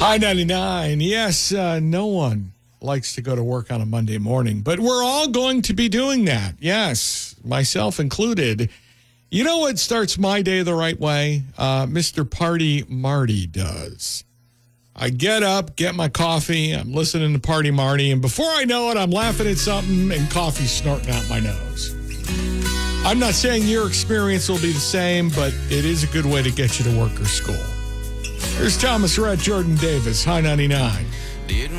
Hi, 99. Yes, no one likes to go to work on a Monday morning, but we're all going to be doing that. Yes, myself included. You know what starts my day the right way? Mr. Party Marty does. I get up, get my coffee, I'm listening to Party Marty, and before I know it, I'm laughing at something and coffee snorting out my nose. I'm not saying your experience will be the same, but it is a good way to get you to work or school. Here's Thomas Rhett, Jordan Davis, High 99.